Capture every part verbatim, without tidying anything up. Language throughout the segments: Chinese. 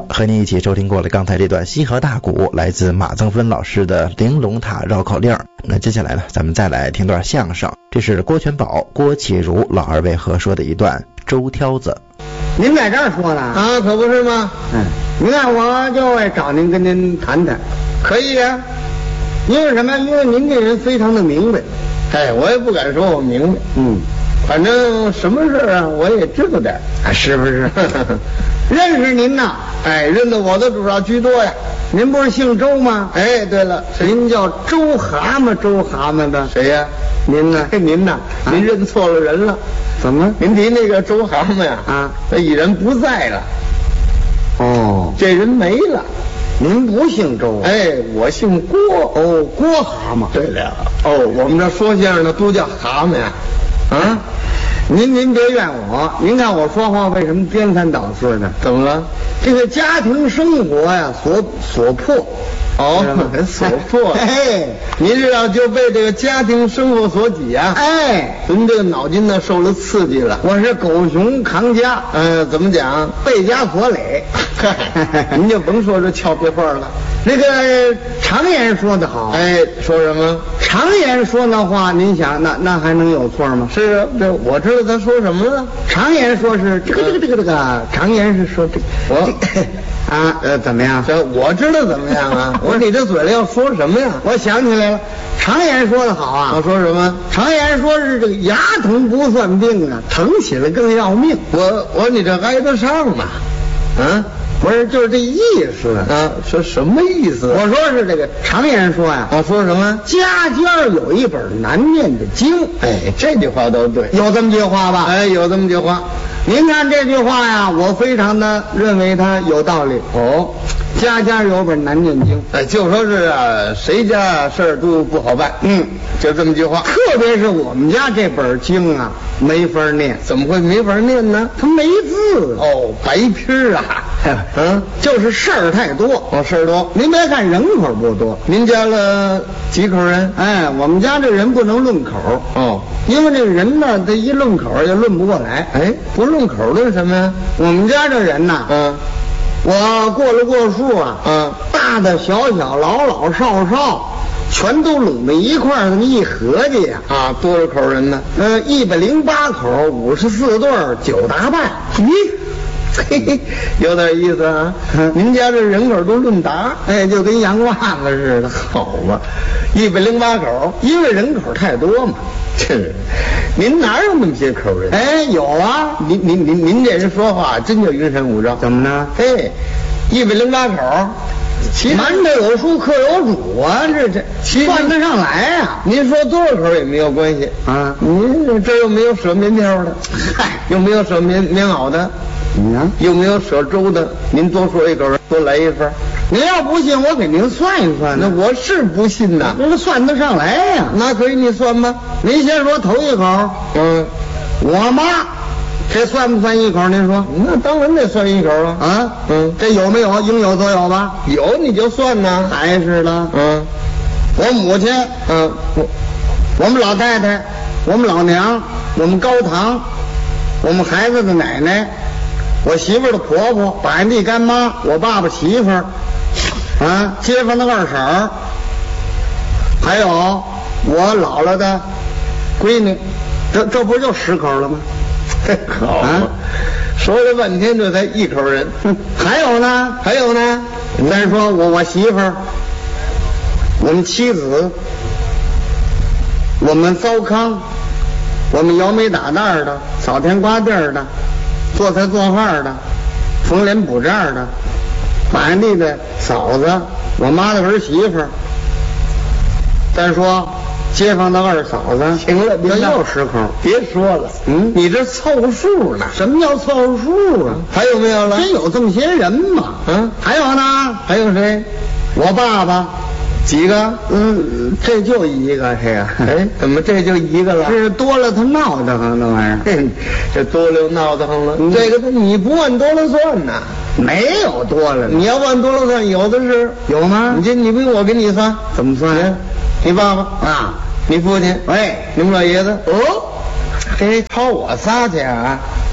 和您一起收听过了刚才这段西河大鼓，来自马增芬老师的玲珑塔绕口令。那接下来呢，咱们再来听段相声，这是郭全宝、郭启儒老二位合说的一段周挑子。 您在这儿说呢？ 啊，可不是吗？ 嗯，您看我就会找您跟您谈谈。 可以啊。 因为什么？因为您这人非常的明白。 哎，我也不敢说我明白。 嗯， 反正什么事啊，我也知道点。 啊，是不是？认识您呐？ 哎，认得我的主要居多呀。 您不是姓周吗？ 哎，对了， 您叫周蛤蟆，周蛤蟆的。 谁呀？ 您呢？ 您呐， 啊、 您认错了人了。 怎么？ 您提那个周蛤蟆呀？ 啊， 他已然不在了。 哦， 这人没了。 您不姓周？ 哎，我姓郭。 哦，郭蛤蟆。 对了。哦，我们这说相声的都叫蛤蟆呀。 啊？您您别怨我，您看我说话为什么颠三倒四的？ 怎么了？ 这个家庭生活呀，所所迫。 哦，所迫。 哎， 您这样就被这个家庭生活所挤啊！ 哎， 您这个脑筋呢受了刺激了。 我是狗熊扛家， 嗯、呃，怎么讲？ 被家所累。 您就甭说这俏皮话了。 那个常言说得好， 哎，说什么？ 常言说那话，您想那那还能有错吗？ 是啊，这我知道他说什么了。 常言说是这个这个这个这个，常言是说这个我啊呃怎么样？ 这我知道怎么样啊？我说你这嘴里要说什么呀？ 我想起来了，常言说得好啊。 我说什么？ 常言说是这个牙疼不算病啊，疼起来更要命。 我我说你这挨得上吗？ 啊？不是，就是这意思啊！说什么意思？ 我说是这个常言说呀， 我说什么？ 家家有一本难念的经。 哎，这句话都对， 有这么句话吧？ 哎，有这么句话。 您看这句话呀，我非常的认为它有道理。 哦， 家家有本难念经。 哎，就说是啊，谁家事儿都不好办。 嗯， 就这么句话。 特别是我们家这本经啊，没法念。 怎么会没法念呢？ 它没字。 哦，白皮儿啊。 嗯，就是事儿太多。 哦，事儿多。 您别看人口不多， 您家了几口人？ 哎，我们家这人不能论口。 哦， 因为这个人呢，这一论口也论不过来。 哎，不论口论什么呀？ 我们家这人呐， 嗯， 我过了过数啊， 嗯， 大大小小、老老少少，全都拢在一块儿，这么一合计呀， 啊，多少口人呢？ 呃，一百零八口，五十四对儿，九大半。 咦，嘿嘿，有点意思啊。 嗯， 您家这人口都论达， 哎，就跟洋袜子似的。 好吧，一百零八口， 因为人口太多嘛。 是，您哪有那么些口人？ 哎，有啊。 您您您您这人说话真叫云山雾罩。 怎么呢？ 哎，一百零八口， 瞒着有数，客有主啊，这这算得上来啊。 您说多少口也没有关系啊。 您这又没有舍棉条的， 嗨， 又没有舍棉棉袄的， 你呢？ 又没有舍粥的。您多说一口，多来一份。 您要不信，我给您算一算那呢。 我是不信呐， 这个算得上来呀。 那可以，你算吧。 您先说头一口。 嗯， 我妈，这算不算一口？您说？ 那当然得算一口啊。 啊， 嗯， 这有没有？应有则有吧？ 有你就算呐。 还是的。 嗯， 我母亲， 嗯，我我们老太太，我们老娘，我们高堂，我们孩子的奶奶，我媳妇儿的婆婆，百地干妈，我爸爸媳妇儿，啊，街坊的二婶儿，还有我姥姥的闺女，这这不就十口了吗？ 好啊， 说了半天这才一口人。 还有呢？ 还有呢？ 再说我我媳妇儿，我们妻子，我们糟糠，我们摇煤打蛋的，扫田刮地的，做菜做饭的，缝帘补寨的，板地的嫂子，我妈的儿媳妇儿。再说街坊的二嫂子。 行了， 这又十口。 别说了， 嗯， 你这凑数呢？ 什么叫凑数啊？ 还有没有了？ 真有这么些人吗？ 嗯， 还有呢？ 还有谁？ 我爸爸。 几个？ 嗯，这就一个，这个。 哎，怎么这就一个了？ 是多了他闹得慌，那玩意儿。 这多了闹得慌了。 嗯、 这个你不按多了算呐？ 没有多了， 你要按多了算，有的是。 有吗？ 你这你不用我给你算， 怎么算呀？ 你爸爸啊， 你父亲， 喂， 你们老爷子。 哦， 嘿，抄我仨去啊？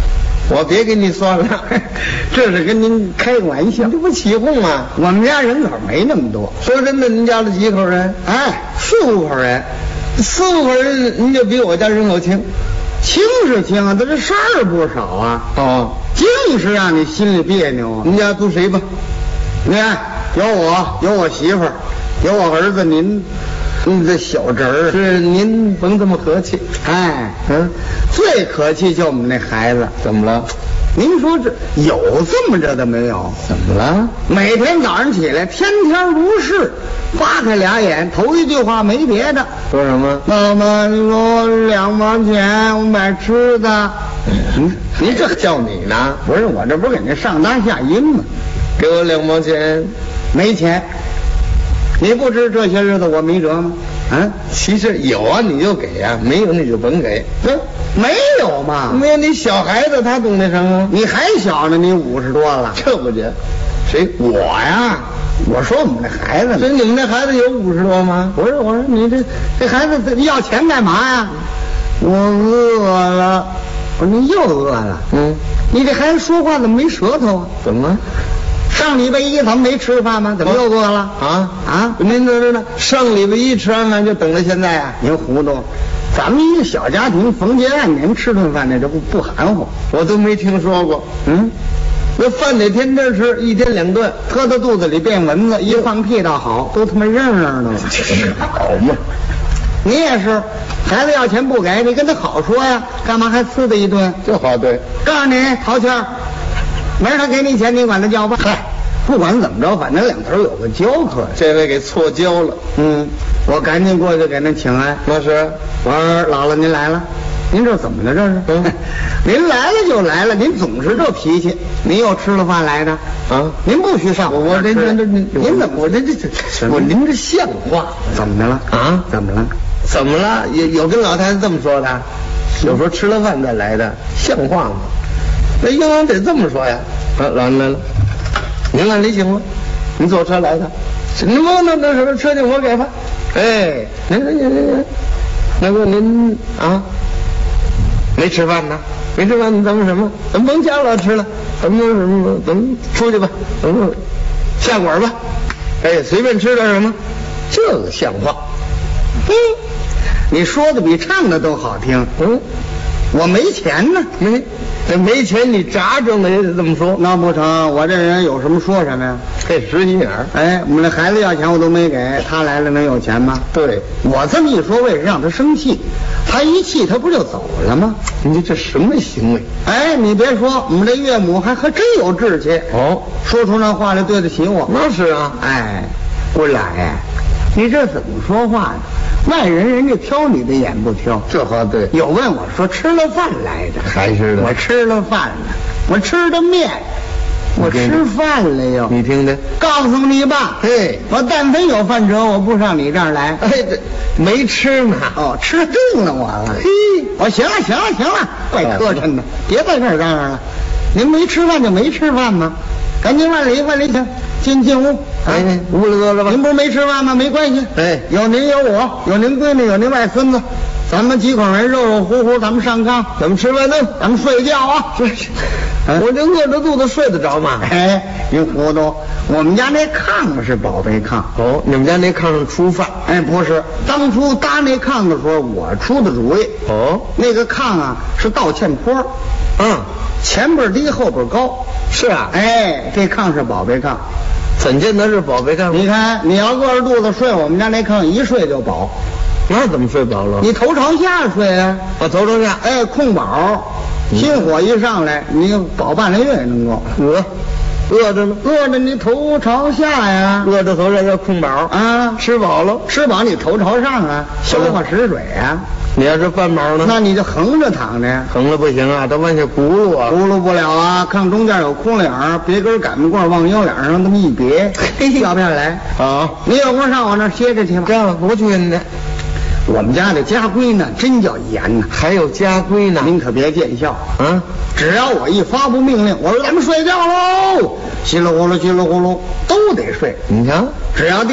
我别给你算了， 这是跟您开个玩笑。 这不起哄吗？ 我们家人口没那么多。 说真的，您家里几口人？ 哎，四五口人。 四五口人，您就比我家人口轻。 轻是轻啊，但是事儿不少啊。 哦， 净是让你心里别扭啊。 您家住谁吧？ 你看，有我，有我媳妇儿，有我儿子您。你这小侄儿是您甭这么客气。 哎， 嗯， 最可气就我们那孩子。 怎么了？ 您说这有这么着的没有？ 怎么了？ 每天早上起来，天天如是，扒开俩眼，头一句话没别的， 说什么？ 妈妈，你给我两毛钱，我买吃的。 嗯，您这叫你呢？ 不是，我这不是给您上当下阴吗？ 给我两毛钱， 没钱。你不知这些日子我没辙吗？啊， 其实有啊，你就给啊；没有你就甭给。 这没有嘛？ 没有，你小孩子他懂那什么？ 你还小呢，你五十多了。 这不行。谁？ 我呀？我说我们这孩子， 所以你们这孩子有五十多吗？ 不是，我说你这这孩子要钱干嘛呀？我饿了。我说你又饿了？ 嗯， 你这孩子说话怎么没舌头啊？ 怎么了？ 上礼拜一咱们没吃饭吗？怎么又饿了？ 啊啊！ 您这这这上礼拜一吃完饭就等着现在啊？ 您糊涂！咱们一个小家庭，逢节按年吃顿饭，那这不不含糊？ 我都没听说过。 嗯， 那饭得天天吃，一天两顿， 搁到肚子里变蚊子，一放屁倒好，都他妈扔扔的了。 好嘛！ 你也是，孩子要钱不给，你跟他好说呀，干嘛还呲他一顿？ 这话对。 告诉你，陶谦，明儿他给你钱，你管他交吧。嗨，不管怎么着，反正两头有个交可。 这位给错交了。 嗯，我赶紧过去给他请安。 那是。 我说姥姥您来了，您这怎么了这是？ 嗯， 您来了就来了，您总是这脾气。您又吃了饭来的啊？ 您不许上我我这这这您您怎么我这这这我您这像话？ 怎么的了啊？ 怎么了？ 怎么了？有有跟老太太这么说的？有时候吃了饭再来的，像话吗？那应当得这么说呀。啊，老人来了，您来您请吧，您坐车来的，您不那那什么车钱我给吧。哎，您您您您，那个您啊，没吃饭呢？没吃饭，咱们什么？咱们甭家了吃了，咱们什么？咱们出去吧，咱们下馆吧。哎，随便吃点什么，这个像话。 嘿，你说的比唱的都好听。 嗯， 我没钱呢。 没，那没钱你咋整的也得这么说。 那不成，我这人有什么说什么呀？ 这实心眼儿。 哎，我们那孩子要钱我都没给，他来了能有钱吗？ 对， 我这么一说，为了让他生气，他一气他不就走了吗？ 你这什么行为？ 哎，你别说，我们这岳母还还真有志气。 哦， 说出那话来对得起我。 那是啊。 哎，姑俩呀，你这怎么说话呢？外人人家挑你的眼不挑。 这话对。 有问我说吃了饭来的， 还是的。 我吃了饭了，我吃的面，我吃饭了哟。 你听听， 告诉你吧， 嘿， 我但凡有饭辙，我不上你这儿来。 哎，这没吃呢。 哦，吃定了我了。 嘿， 我行了行了行了，怪磕碜的，别在这儿嚷嚷了。您没吃饭就没吃饭吗？赶紧往里往里去，进进屋。 哎，屋里坐着吧。 您不是没吃饭吗？没关系。 哎， 有您有我，有您闺女，有您外孙子，咱们几口人热热乎乎，咱们上炕， 咱们吃饭呢， 咱们睡觉啊。 这是，我这饿着肚子睡得着吗？ 哎，您糊涂，我们家那炕是宝贝炕。 哦，你们家那炕上出饭？ 哎，不是，当初搭那炕的时候，我出的主意。 哦， 那个炕啊是倒欠坡， 嗯， 前边低后边高。 是啊。 哎，这炕是宝贝炕。 怎见得是宝贝炕？ 你看，你要饿着肚子睡我们家那炕，一睡就饱。 那怎么睡饱了？ 你头朝下睡啊？ 我头朝下。 哎，空饱，心火一上来，你饱半个月能够。 饿，饿着呢， 饿着你头朝下呀。 饿着头上要空饱啊， 吃饱了， 吃饱你头朝上啊，消化食水啊。 你要是饭饱呢？ 那你就横着躺着呀。 横了不行啊，都往下轱辘啊。 轱辘不了啊，炕中间有空脸儿，别根擀面棍往腰眼上这么一别，要不要来？ 啊， 你有空上我那儿歇着去吧。 这样不去呢。 我们家的家规呢，真叫严呐。 还有家规呢， 您可别见笑啊！ 只要我一发布命令，我说咱们睡觉喽，稀里呼噜稀里呼噜都得睡。 你瞧， 只要